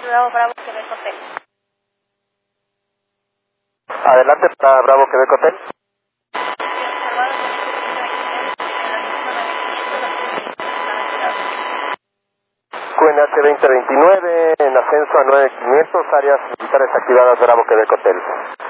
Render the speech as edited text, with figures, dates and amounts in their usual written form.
Bravo, Bravo, Quebec Hotel. Adelante para Bravo, Quebec Hotel. QNH 2029, en ascenso a 9500, áreas militares activadas, Bravo, Quebec Hotel.